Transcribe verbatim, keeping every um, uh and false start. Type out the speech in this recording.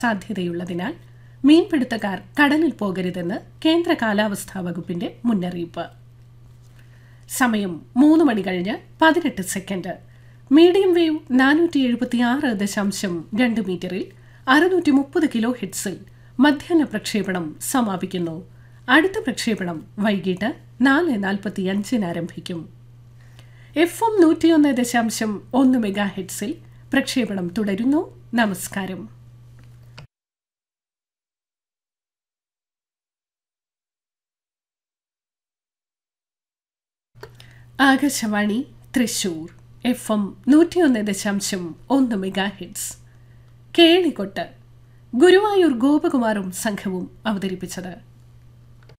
സാധ്യതയുള്ളതിനാൽ മീൻപിടുത്തക്കാർ കടലിൽ പോകരുതെന്ന് കേന്ദ്ര കാലാവസ്ഥാ വകുപ്പിന്റെ മുന്നറിയിപ്പ്. സമയം മൂന്ന് മണി കഴിഞ്ഞ് പതിനെട്ട് സെക്കൻഡ്. മീഡിയം വേവ് നാനൂറ്റി എഴുപത്തി ആറ് ദശാംശം രണ്ട് മീറ്ററിൽ അറുന്നൂറ്റി മുപ്പത് കിലോ ഹെഡ്സിൽ മധ്യാഹ്ന പ്രക്ഷേപണം സമാപിക്കുന്നു. അടുത്ത പ്രക്ഷേപണം വൈകിട്ട് നാല് നാൽപ്പത്തി അഞ്ചിന് ആരംഭിക്കും. എഫ് എം നൂറ്റിയൊന്ന് ദശാംശം ഒന്ന് മെഗാ ഹെഡ്സിൽ പ്രക്ഷേപണം തുടരുന്നു. നമസ്കാരം. ആകാശവാണി തൃശൂർ എഫ് എം നൂറ്റിയൊന്ന് ദശാംശം ഒന്ന് മെഗാ ഹെഡ്സ്. കേളികൊട്ട് ഗുരുവായൂർ ഗോപകുമാറും സംഘവും അവതരിപ്പിച്ചത്.